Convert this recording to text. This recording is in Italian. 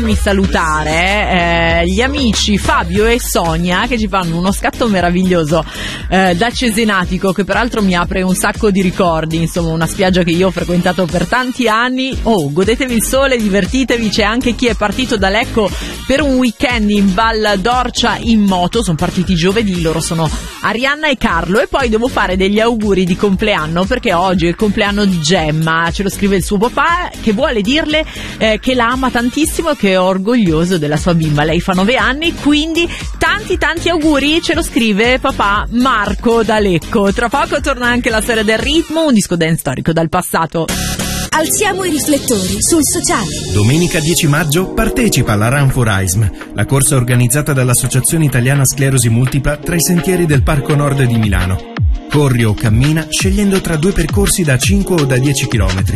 farmi salutare gli amici Fabio e Sonia, che ci fanno uno scatto meraviglioso da Cesenatico, che peraltro mi apre un sacco di ricordi, insomma una spiaggia che io ho frequentato per tanti anni. Godetevi il sole, divertitevi. C'è anche chi è partito da Lecco per un weekend in Val d'Orcia in moto, sono partiti giovedì, loro sono Arianna e Carlo. E poi devo fare degli auguri di compleanno, perché oggi è il compleanno di Gemma, ce lo scrive il suo papà, che vuole dirle che la ama tantissimo, che è orgoglioso della sua bimba. Lei fa 9 anni, quindi tanti auguri, ce lo scrive papà Marco da Lecco. Tra poco torna anche la storia del ritmo, un disco dance storico dal passato. Alziamo i riflettori sul sociale. Domenica 10 maggio partecipa alla Run for Asthma, la corsa organizzata dall'Associazione Italiana Sclerosi Multipla tra i sentieri del Parco Nord di Milano. Corri o cammina scegliendo tra 2 percorsi da 5 o da 10 km.